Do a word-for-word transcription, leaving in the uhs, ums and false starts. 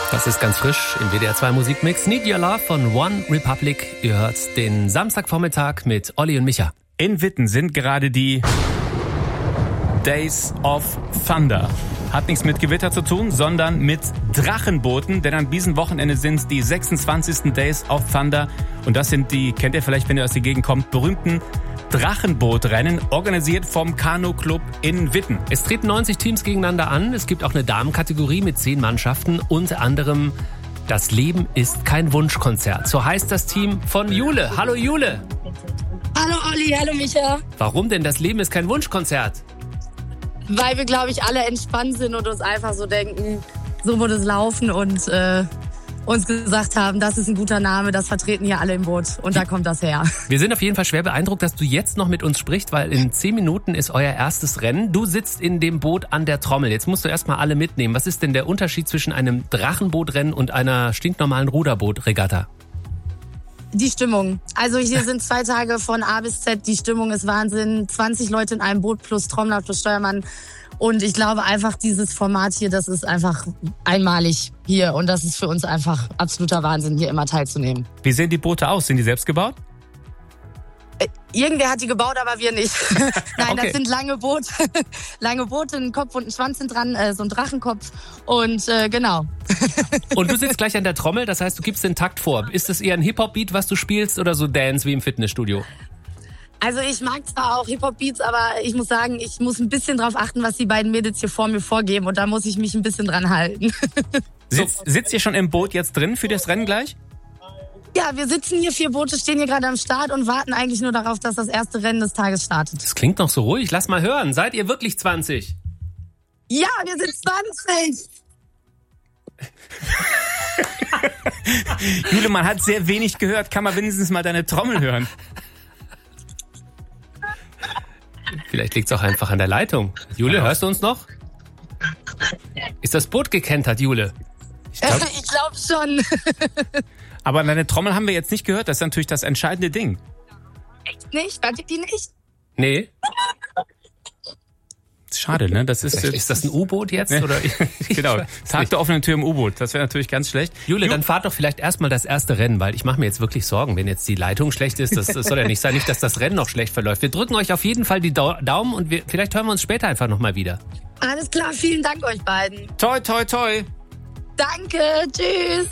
Das ist ganz frisch im W D R zwei Musikmix. Need Your Love von One Republic. Ihr hört den Samstagvormittag mit Olli und Micha. In Witten sind gerade die Days of Thunder. Hat nichts mit Gewitter zu tun, sondern mit Drachenbooten. Denn an diesem Wochenende sind es die sechsundzwanzigsten Days of Thunder. Und das sind die, kennt ihr vielleicht, wenn ihr aus der Gegend kommt, berühmten Drachenbootrennen, organisiert vom Kanu-Club in Witten. Es treten neunzig Teams gegeneinander an. Es gibt auch eine Damenkategorie mit zehn Mannschaften. Unter anderem Das Leben ist kein Wunschkonzert. So heißt das Team von Jule. Hallo Jule. Hallo Olli, hallo Micha. Warum denn Das Leben ist kein Wunschkonzert? Weil wir, glaube ich, alle entspannt sind und uns einfach so denken, so wird es laufen und äh, uns gesagt haben, das ist ein guter Name, das vertreten hier alle im Boot und da kommt das her. Wir sind auf jeden Fall schwer beeindruckt, dass du jetzt noch mit uns sprichst, weil in zehn Minuten ist euer erstes Rennen. Du sitzt in dem Boot an der Trommel. Jetzt musst du erstmal alle mitnehmen. Was ist denn der Unterschied zwischen einem Drachenbootrennen und einer stinknormalen Ruderbootregatta? Die Stimmung. Also hier sind zwei Tage von A bis Z. Die Stimmung ist Wahnsinn. zwanzig Leute in einem Boot plus Trommler plus Steuermann. Und ich glaube einfach, dieses Format hier, das ist einfach einmalig hier. Und das ist für uns einfach absoluter Wahnsinn, hier immer teilzunehmen. Wie sehen die Boote aus? Sind die selbst gebaut? Äh, irgendwer hat die gebaut, aber wir nicht. Nein, Okay. Das sind lange Boote. Lange Boote, ein Kopf und ein Schwanz sind dran, äh, so ein Drachenkopf. Und äh, genau. Und du sitzt gleich an der Trommel, das heißt, du gibst den Takt vor. Ist das eher ein Hip-Hop-Beat, was du spielst, oder so Dance wie im Fitnessstudio? Also ich mag zwar auch Hip-Hop-Beats, aber ich muss sagen, ich muss ein bisschen drauf achten, was die beiden Mädels hier vor mir vorgeben. Und da muss ich mich ein bisschen dran halten. Sitzt, sitzt ihr schon im Boot jetzt drin für das Rennen gleich? Ja, wir sitzen hier, vier Boote stehen hier gerade am Start und warten eigentlich nur darauf, dass das erste Rennen des Tages startet. Das klingt noch so ruhig. Lass mal hören. Seid ihr wirklich zwanzig? Ja, wir sind zwanzig! Jule, man hat sehr wenig gehört. Kann man wenigstens mal deine Trommel hören? Vielleicht liegt es auch einfach an der Leitung. Jule, hörst du uns noch? Ist das Boot gekentert, Jule? Ich glaub, Ich glaube schon. aber deine Trommel haben wir jetzt nicht gehört. Das ist natürlich das entscheidende Ding. Echt nicht? Hört ihr die nicht? Nee. Schade, ne? Das ist, Ist, ist das ein U-Boot jetzt? Oder? genau. Tag der offenen Tür im U-Boot. Das wäre natürlich ganz schlecht. Jule, Ju- dann fahrt doch vielleicht erstmal das erste Rennen, weil ich mache mir jetzt wirklich Sorgen, wenn jetzt die Leitung schlecht ist. Das, das soll ja nicht sein, nicht, dass das Rennen noch schlecht verläuft. Wir drücken euch auf jeden Fall die Dau- Daumen und wir, vielleicht hören wir uns später einfach nochmal wieder. Alles klar, vielen Dank euch beiden. Toi, toi, toi. Danke, tschüss.